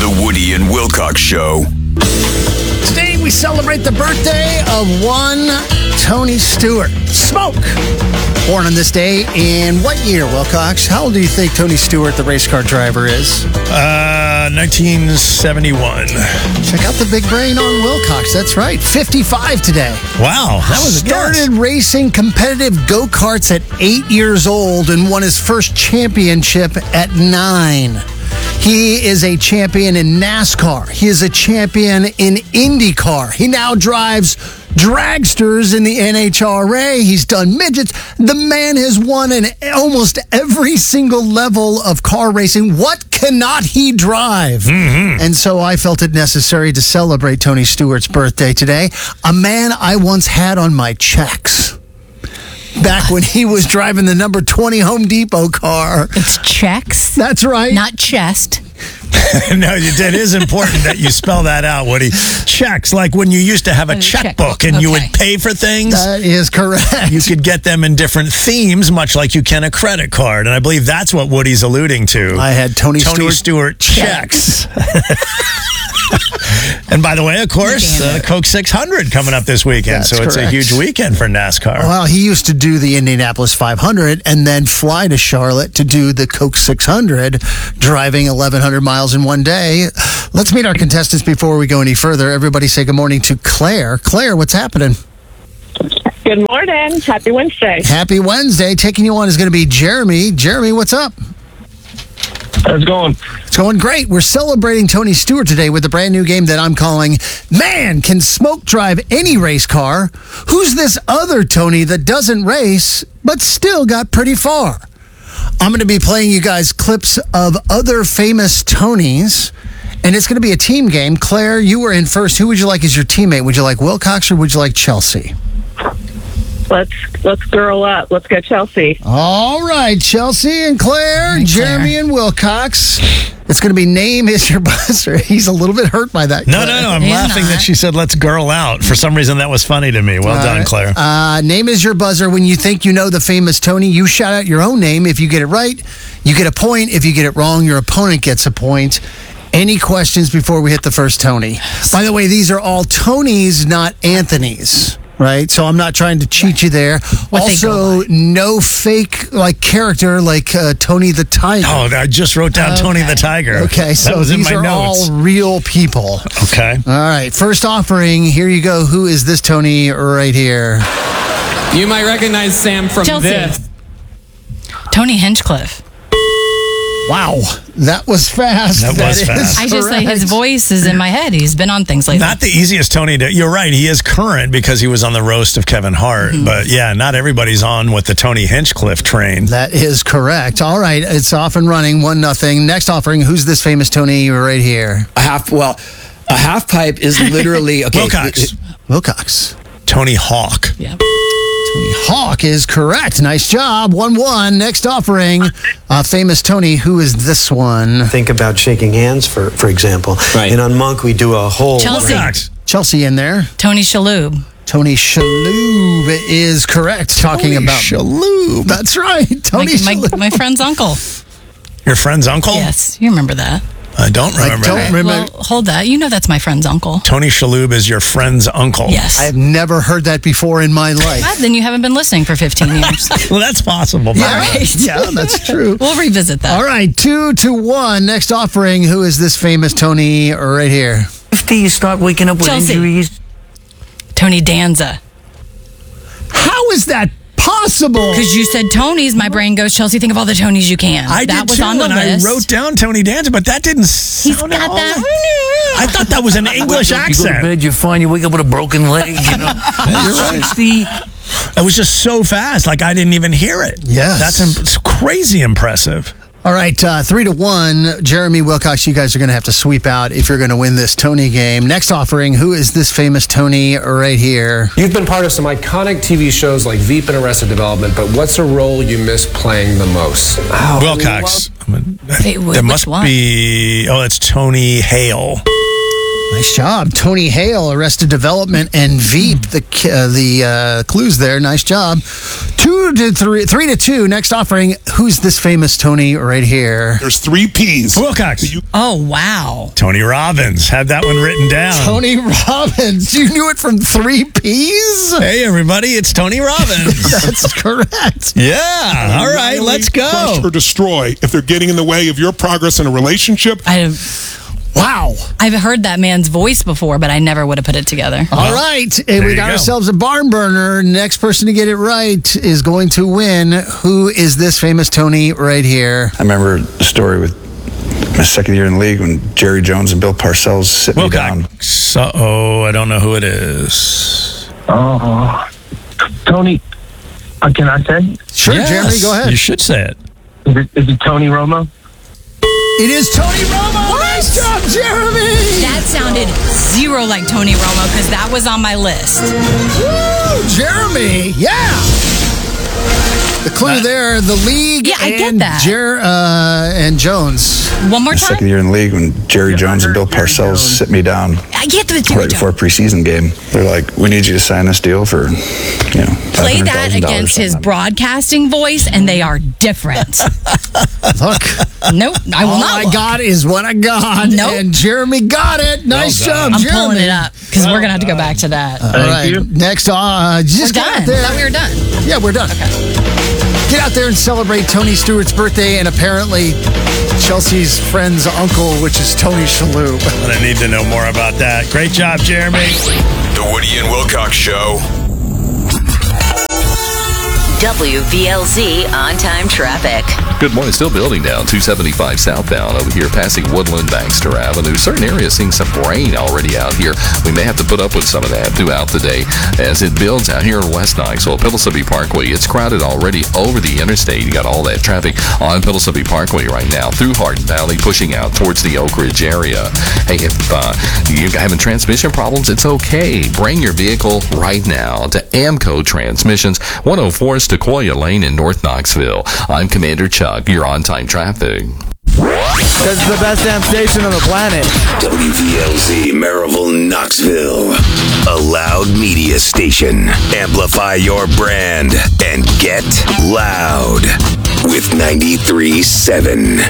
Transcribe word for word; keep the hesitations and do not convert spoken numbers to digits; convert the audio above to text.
The Woody and Wilcox Show. Today we celebrate the birthday of one Tony Stewart. Smoke! Born on this day in what year, Wilcox? How old do you think Tony Stewart, the race car driver, is? Uh, nineteen seventy-one. Check out the big brain on Wilcox. That's right. fifty-five today. Wow, that was a Started guess. racing competitive go-karts at eight years old and won his first championship at nine. He is a champion in NASCAR. He is a champion in IndyCar. He now drives dragsters in the N H R A. He's done midgets. The man has won in almost every single level of car racing. What cannot he drive? Mm-hmm. And so I felt it necessary to celebrate Tony Stewart's birthday today. A man I once had on my checks. Back when he was driving the number twenty Home Depot car. It's checks. That's right. Not chest. No, it is important that you spell that out, Woody. Checks, like when you used to have a A checkbook checkbook, and you okay. would pay for things. That is correct. You could get them in different themes, much like you can a credit card. And I believe that's what Woody's alluding to. I had Tony, Tony Stewart, Stewart checks. And by the way, of course, uh, Coke six hundred coming up this weekend. That's so it's correct. a huge weekend for NASCAR. Well, he used to do the Indianapolis five hundred and then fly to Charlotte to do the Coke six hundred, driving eleven hundred miles in one day. Let's meet our contestants before we go any further. Everybody say good morning to Claire. Claire, what's happening? Good morning. Happy Wednesday. Happy Wednesday. Taking you on is going to be Jeremy. Jeremy, what's up? How's it going? It's going great. We're celebrating Tony Stewart today with a brand new game that I'm calling Man, Can Smoke Drive Any Race Car? Who's this other Tony that doesn't race but still got pretty far? I'm going to be playing you guys clips of other famous Tonys, and it's going to be a team game. Claire, you were in first. Who would you like as your teammate? Would you like Wilcox or would you like Chelsea? Let's let's girl up. Let's go Chelsea. All right, Chelsea and Claire, Hi, Jeremy Claire. and Wilcox. It's going to be Name Is Your Buzzer. He's a little bit hurt by that. No, Claire. no, no. I'm He's laughing not. that she said, let's girl out. For some reason, that was funny to me. Well All done, right. Claire. Uh, name is your buzzer. When you think you know the famous Tony, you shout out your own name. If you get it right, you get a point. If you get it wrong, your opponent gets a point. Any questions before we hit the first Tony? By the way, these are all Tonys, not Anthony's. Right, so I'm not trying to cheat you there. What they Also, go by. no fake like character like uh, Tony the Tiger. Oh, I just wrote down Tony the Okay. Tiger. Okay, that so was in these my are notes. all real people. Okay. All right, first offering. Here you go. Who is this Tony right here? You might recognize Sam from Chelsea. this. Tony Hinchcliffe. Wow, that was fast. That was is fast. I just say correct. his voice is in my head. He's been on things lately. Not the easiest Tony to. You're right. He is current because he was on the roast of Kevin Hart. Mm-hmm. But yeah, not everybody's on with the Tony Hinchcliffe train. That is correct. All right, it's off and running. One nothing. Next offering. Who's this famous Tony right here? A half, well, a half pipe is literally okay. Wilcox. Wilcox. Tony Hawk. Yep. Tony Hawk is correct. Nice job. One one. Next offering. Uh, famous Tony. Who is this one? Think about shaking hands, for for example. Right. And on Monk, we do a whole. Chelsea. Wilcox. Chelsea in there. Tony Shalhoub. Tony Shalhoub is correct. Talking Tony about Shalhoub. That's right. My, Tony my, Shalhoub. my friend's uncle. Your friend's uncle? Yes, you remember that. I don't remember. don't that. remember. Well, hold that. You know that's my friend's uncle. Tony Shalhoub is your friend's uncle. Yes. I have never heard that before in my life. Ah, then you haven't been listening for fifteen years. Well, that's possible. Yeah, right. yeah, that's true. We'll revisit that. All right, two to one. Next offering. Who is this famous Tony right here? fifty, you start waking up with Chelsea. injuries. Tony Danza. How is that possible? Because you said Tony's, my brain goes, Chelsea, think of all the Tonys you can. I that did was too, on the and list. I wrote down Tony Danza, but that didn't He's sound got at all that. like- I thought that was an English You go to accent. bed, you're fine. You wake up with a broken leg. You know, you're right. sixty. It was just so fast, like I didn't even hear it. Yes. That's im- it's crazy impressive. All right, uh, three to one. Jeremy, Wilcox, you guys are going to have to sweep out if you're going to win this Tony game. Next offering. Who is this famous Tony right here? You've been part of some iconic T V shows like Veep and Arrested Development, but what's a role you miss playing the most? Oh, Wilcox. Wait, wh- there which must one? be. Oh, it's Tony Hale. Nice job. Tony Hale, Arrested Development, and Veep, the uh, the uh, clues there. Nice job. Two to three, three to two. Next offering, who's this famous Tony right here? There's three P's. Wilcox. Oh, wow. Tony Robbins. Had that one written down. Tony Robbins. You knew it from three P's? Hey, everybody, it's Tony Robbins. That's correct. Yeah. All right, let's go. Crush or destroy if they're getting in the way of your progress in a relationship. I, Wow. I've heard that man's voice before, but I never would have put it together. All right. there We you got go. ourselves a barn burner. Next person to get it right is going to win. Who is this famous Tony right here? I remember the story with my second year in the league when Jerry Jones and Bill Parcells sit me down. Wilcox. Uh-oh, I don't know who it is. Oh, Tony, uh, can I say? Sure, Yes, Jeremy, go ahead. You should say it. Is it, is it Tony Romo? It is Tony Romo. Nice job, Jeremy. That sounded zero like Tony Romo because that was on my list. Woo, Jeremy. Yeah. The clue there, the league Yeah, I get and, that. Jer- uh, and Jones. One more My second time? year in the league when Jerry Jones and Bill Parcells sit me down I get the right before a preseason game. They're like, we need you to sign this deal for, you know, Play that five hundred thousand dollars against his something. broadcasting voice, and they are different. Look. Nope, I will All not I look. got is what I got. Nope. And Jeremy got it. Nice Well job, done. I'm Jeremy. pulling it up because we're going to have to go back to that. All right. you. Next, uh, just we're get done. out there. I thought we were done. Yeah, we're done. Get out there and celebrate Tony Stewart's birthday and apparently Chelsea's friend's uncle, which is Tony Shalhoub. I need to know more about that. Great job, Jeremy. The Woody and Wilcox Show. W V L Z on-time traffic. Good morning. Still building down two seventy-five southbound over here, passing Woodland, Baxter Avenue. Certain areas seeing some rain already out here. We may have to put up with some of that throughout the day as it builds out here in West Knoxville. Pillsbury Parkway, it's crowded already over the interstate. You got all that traffic on Pillsbury Parkway right now through Hardin Valley, pushing out towards the Oak Ridge area. Hey, if uh, you're having transmission problems, it's okay. Bring your vehicle right now to Amco Transmissions, one oh four Sequoia Lane in North Knoxville. I'm Commander Chuck. You're on-time traffic. Because it's the best damn station on the planet. W V L Z Maryville, Knoxville. A loud media station. Amplify your brand and get loud with ninety-three point seven.